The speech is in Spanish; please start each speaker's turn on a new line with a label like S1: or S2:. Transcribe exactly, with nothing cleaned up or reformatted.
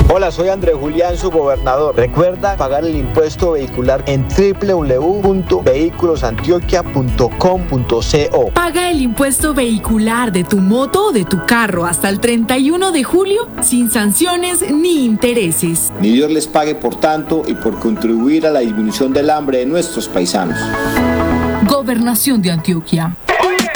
S1: Hola, soy Andrés Julián, su gobernador. Recuerda pagar el impuesto vehicular en doble u doble u doble u punto vehículos antioquia punto com punto co.
S2: Paga el impuesto vehicular de tu moto o de tu carro hasta el treinta y uno de julio sin sanciones ni intereses.
S3: Ni Dios les pague por tanto y por contribuir a la disminución del hambre de nuestros paisanos.
S2: Gobernación de Antioquia.